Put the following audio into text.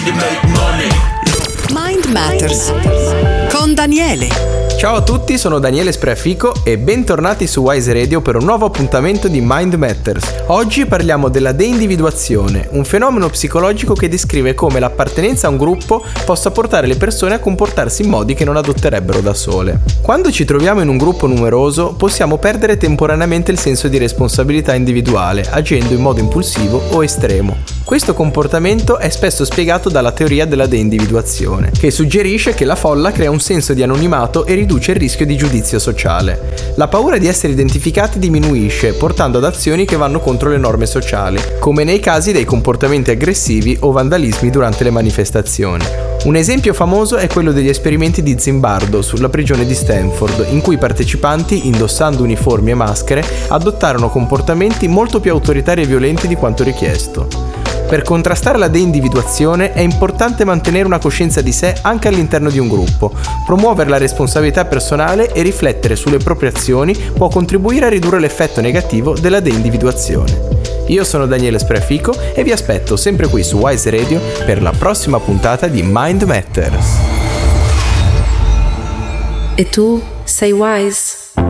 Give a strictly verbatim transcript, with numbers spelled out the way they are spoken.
Mind Matters con Daniele. Ciao a tutti, sono Daniele Spreafico e bentornati su Wise Radio per un nuovo appuntamento di Mind Matters. Oggi parliamo della deindividuazione, un fenomeno psicologico che descrive come l'appartenenza a un gruppo possa portare le persone a comportarsi in modi che non adotterebbero da sole. Quando ci troviamo in un gruppo numeroso, possiamo perdere temporaneamente il senso di responsabilità individuale, agendo in modo impulsivo o estremo. Questo comportamento è spesso spiegato dalla teoria della deindividuazione, che suggerisce che la folla crea un senso di anonimato e riduce il rischio di giudizio sociale. La paura di essere identificati diminuisce, portando ad azioni che vanno contro le norme sociali, come nei casi dei comportamenti aggressivi o vandalismi durante le manifestazioni. Un esempio famoso è quello degli esperimenti di Zimbardo sulla prigione di Stanford, in cui i partecipanti, indossando uniformi e maschere, adottarono comportamenti molto più autoritari e violenti di quanto richiesto. Per contrastare la deindividuazione è importante mantenere una coscienza di sé anche all'interno di un gruppo. Promuovere la responsabilità personale e riflettere sulle proprie azioni può contribuire a ridurre l'effetto negativo della deindividuazione. Io sono Daniele Spreafico e vi aspetto sempre qui su Wise Radio per la prossima puntata di Mind Matters. E tu sei wise?